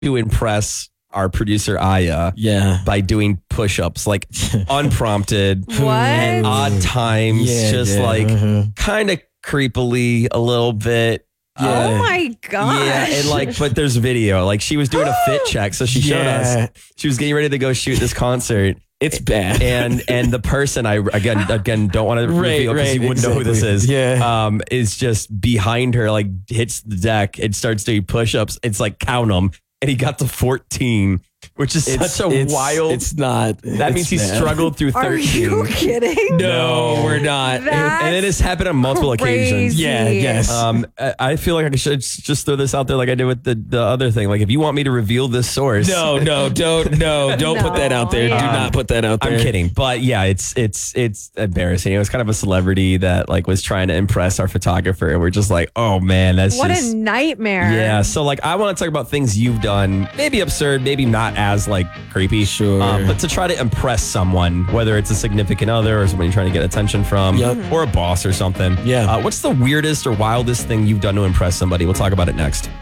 to impress our producer Aya by doing push-ups, like unprompted, What? odd times, kind of creepily a little bit. Oh my gosh. Yeah, and but there's video. Like she was doing a fit check, so she showed us. She was getting ready to go shoot this concert. It's bad. And the person I again don't want to reveal because you wouldn't know who this is. Yeah. Is just behind her, like hits the deck and starts doing push-ups. It's like count them, and he got to 14. Which is such a wild. It's not. That means he struggled through 13. Are you kidding? No, we're not. And it has happened on multiple occasions. Yeah, yes. I feel like I should just throw this out there like I did with the other thing. Like if you want me to reveal this source. No, don't put that out there. Do not put that out there. I'm kidding. But yeah, it's embarrassing. It was kind of a celebrity that like was trying to impress our photographer. And we're just like, oh man, that's what a nightmare. Yeah. So like I want to talk about things you've done, maybe absurd, maybe not as like creepy. Sure. But to try to impress someone, whether it's a significant other or somebody you're trying to get attention from or a boss or something. Yeah. What's the weirdest or wildest thing you've done to impress somebody? We'll talk about it next.